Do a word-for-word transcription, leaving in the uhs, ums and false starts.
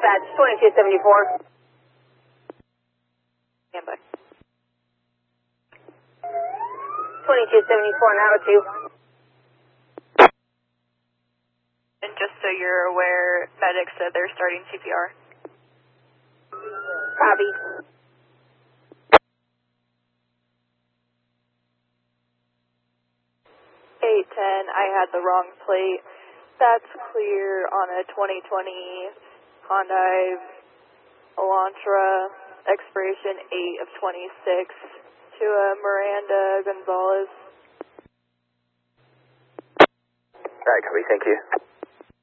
dispatch, twenty-two seventy-four. Stand by. twenty-two seventy-four, now two. And just so you're aware, medics said they're starting C P R. Copy. eight ten, I had the wrong plate. That's clear on a twenty twenty Hyundai Elantra, expiration eight of twenty-six, to a Miranda Gonzalez. Alright, copy, thank you.